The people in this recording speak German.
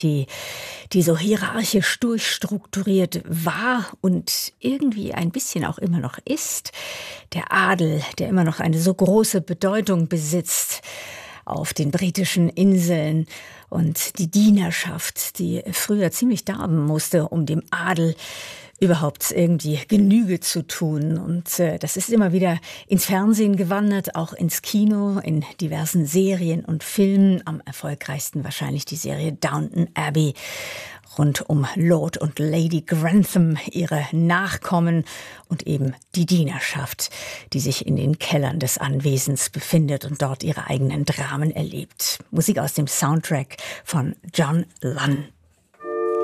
die die so hierarchisch durchstrukturiert war und irgendwie ein bisschen auch immer noch ist. Der Adel, der immer noch eine so große Bedeutung besitzt auf den britischen Inseln und die Dienerschaft, die früher ziemlich darben musste, um dem Adel überhaupt irgendwie Genüge zu tun. Und das ist immer wieder ins Fernsehen gewandert, auch ins Kino, in diversen Serien und Filmen. Am erfolgreichsten wahrscheinlich die Serie Downton Abbey rund um Lord und Lady Grantham, ihre Nachkommen und eben die Dienerschaft, die sich in den Kellern des Anwesens befindet und dort ihre eigenen Dramen erlebt. Musik aus dem Soundtrack von John Lunn.